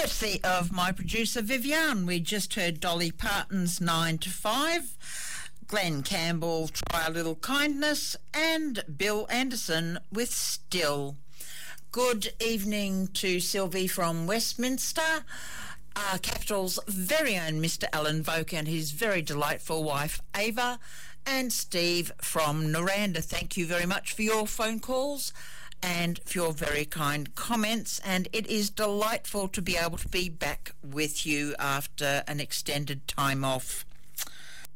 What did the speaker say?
Courtesy of my producer Vivian, we just heard Dolly Parton's 9 to 5, Glenn Campbell, Try a Little Kindness, and Bill Anderson with Still. Good evening to Sylvie from Westminster, Capital's very own Mr. Alan Voke and his very delightful wife Ava, and Steve from Noranda. Thank you very much for your phone calls and for your very kind comments, and it is delightful to be able to be back with you after an extended time off.